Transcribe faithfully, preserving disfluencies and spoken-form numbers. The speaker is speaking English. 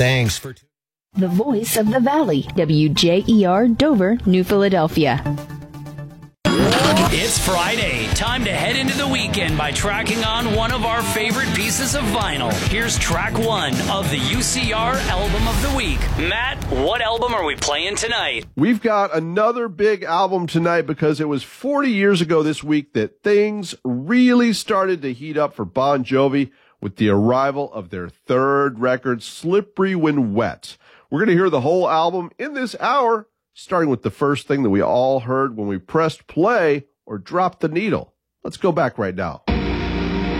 Thanks for... The voice of the Valley, W J E R Dover, New Philadelphia. It's Friday. Time to head into the weekend by tracking on one of our favorite pieces of vinyl. Here's track one of the U C R Album of the Week. Matt, what album are we playing tonight? We've got another big album tonight because it was forty years ago this week that things really started to heat up for Bon Jovi with the arrival of their third record, Slippery When Wet. We're going to hear the whole album in this hour, starting with the first thing that we all heard when we pressed play or dropped the needle. Let's go back right now.